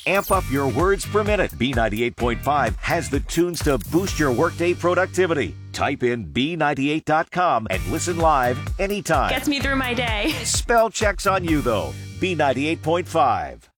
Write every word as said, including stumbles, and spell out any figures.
Amp up your words per minute. B ninety-eight point five has the tunes to boost your workday productivity. Type in B ninety-eight dot com and listen live anytime. Gets me through my day. Spell checks on you, though. B ninety-eight point five.